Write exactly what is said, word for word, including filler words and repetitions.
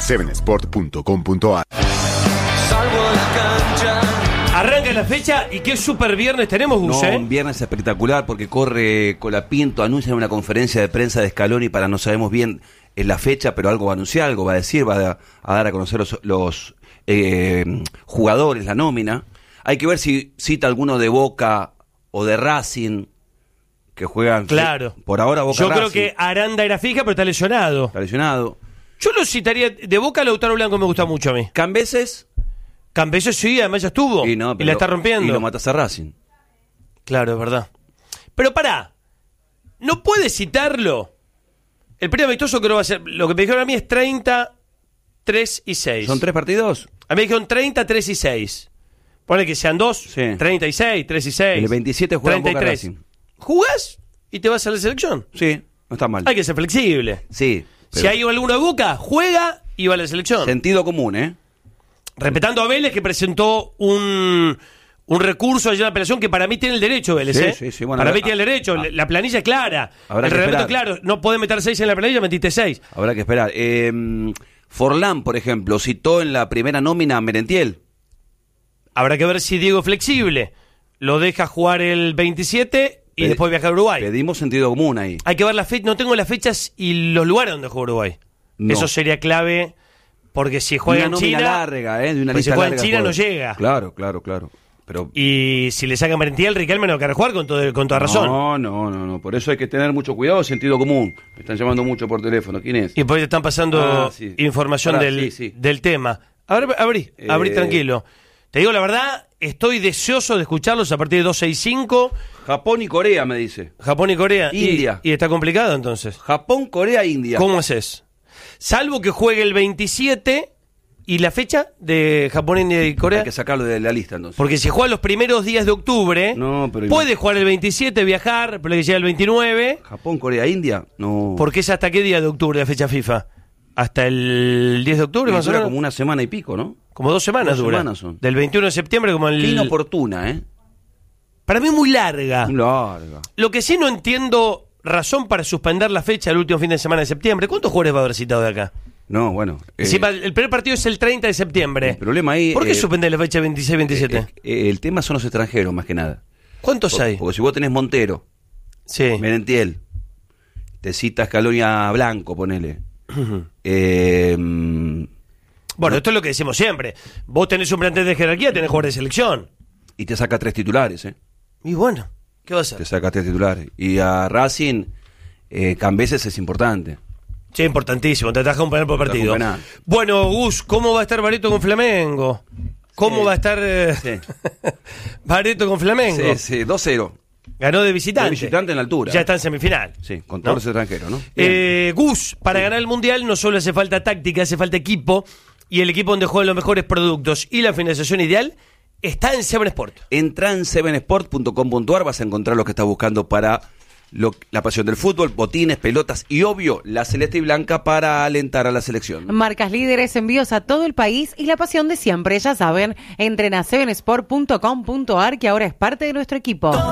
seven sport punto com punto a r. Arranca la fecha y qué super viernes tenemos, Gus, No, ¿eh? un viernes espectacular porque corre Colapinto, anuncia una conferencia de prensa de Scaloni para no sabemos bien en la fecha, pero algo va a anunciar, algo va a decir, va a, a dar a conocer los, los eh, jugadores, la nómina. Hay que ver si cita alguno de Boca o de Racing que juegan. Claro. Por ahora Boca Yo Racing. creo que Aranda era fija, pero está lesionado. Está lesionado. Yo lo citaría de Boca. Lautaro Blanco me gusta mucho a mí. Cambeses. Cambeses sí, además ya estuvo. Y, no, y la está rompiendo. Y lo matas a Racing. Claro, es verdad. Pero pará, ¿no puede citarlo? El primer amistoso creo va a ser, lo que me dijeron a mí es treinta, tres y seis. ¿Son tres partidos? A mí me dijeron treinta, tres y seis. Pone que sean dos, Sí. treinta y seis, tres y seis. El veintisiete juega Boca treinta y tres. Racing. ¿Jugás y te vas a la selección? Sí, no está mal. Hay que ser flexible. Sí. Si hay alguno de Boca, juega y va a la selección. Sentido común, ¿eh? Respetando a Vélez, que presentó un, un recurso allá en la apelación que para mí tiene el derecho, Vélez, Sí, ¿eh? sí, sí, bueno, para habrá- mí tiene el derecho. a- La planilla es clara. Habrá El que reglamento es esperar. claro. No podés meter seis en la planilla, metiste seis. Habrá que esperar. Eh, Forlán, por ejemplo, citó en la primera nómina a Merentiel. Habrá que ver si Diego es flexible. Lo deja jugar el veintisiete y Pedi- después viajar a Uruguay. Pedimos sentido común ahí. Hay que ver las fechas. No tengo las fechas y los lugares donde juega Uruguay. No. Eso sería clave. Porque si juega Una en nómina China. larga, ¿eh? De una pues si lista juega en larga China juega. no llega. Claro, claro, claro. Pero Y si le sacan Merentiel, Riquelme no quiere jugar con, todo, con toda razón. No, no, no, no. Por eso hay que tener mucho cuidado, sentido común. Me están llamando mucho por teléfono. ¿Quién es? Y por ahí te están pasando Ah, sí. información Pará, del, sí, sí. del tema. A ver, abrí, abrí Eh. tranquilo. Te digo la verdad, estoy deseoso de escucharlos a partir de dos sesenta y cinco. Japón y Corea, me dice. Japón y Corea. Y- India. Y, está complicado entonces. Japón, Corea, India. ¿Cómo haces? Salvo que juegue el veintisiete y la fecha de Japón, India y Corea. Hay que sacarlo de la lista entonces. Porque si juega los primeros días de octubre, No, pero- puede jugar el veintisiete, viajar, pero que llega el veintinueve. Japón, Corea, India. No. Porque es hasta qué día de octubre la fecha FIFA. Hasta el diez de octubre, Y más o dura menos. como una semana y pico, ¿no? Como dos semanas Dos dura. semanas son. Del veintiuno de septiembre como el... Qué inoportuna, ¿eh? Para mí muy larga. Larga. Lo que sí no entiendo, razón para suspender la fecha el último fin de semana de septiembre. ¿Cuántos jugadores va a haber citado de acá? No, bueno. eh, Encima, el primer partido es el treinta de septiembre. el problema ahí. ¿Por qué eh, suspender la fecha veintiséis veintisiete? eh, eh, el tema son los extranjeros, más que nada. ¿Cuántos hay? Porque si vos tenés Montero, Sí. Merentiel, te citas Calonia Blanco, ponele. eh, mm, Bueno, esto es lo que decimos siempre. Vos tenés un plantel de jerarquía, tenés jugadores de selección. y te saca tres titulares, ¿eh? Y bueno, ¿qué va a Te hacer? saca tres titulares. Y a Racing, eh, Cambeses es importante. Sí, importantísimo. Te ataja un penal por Te ataja partido. un penal. Bueno, Gus, ¿cómo va a estar Bareto con Flamengo? ¿Cómo Sí. va a estar eh, Sí. Bareto con Flamengo? Sí, sí, dos cero. Ganó de visitante. De visitante en la altura. Ya está en semifinal. Sí, con ¿no? todos los extranjeros, ¿no? Bien. Eh, Gus, para ganar el Mundial no solo hace falta táctica, hace falta equipo. Y el equipo donde juegan los mejores productos y la financiación ideal está en Seven Sport. Entra en seven sport punto com punto a r, vas a encontrar lo que estás buscando para lo- la pasión del fútbol, botines, pelotas y, obvio, la celeste y blanca para alentar a la selección. Marcas líderes, envíos a todo el país y la pasión de siempre. Ya saben, entren a seven sport punto com punto a r que ahora es parte de nuestro equipo.